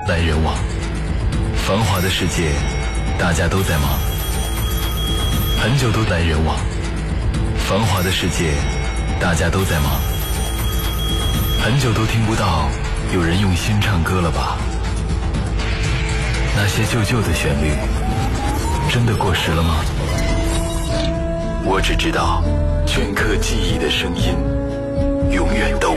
来人往，繁华的世界，大家都在忙。很久都来人往，繁华的世界，大家都在忙。很久都听不到有人用心唱歌了吧？那些旧旧的旋律，真的过时了吗？我只知道，镌刻记忆的声音，永远都